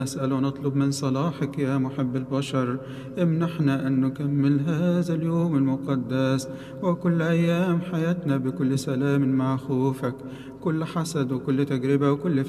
نسأل ونطلب من صلاحك يا محب البشر. امنحنا أن نكمل هذا اليوم المقدس وكل أيام حياتنا بكل سلام مع خوفك. كل حسد وكل تجربة وكل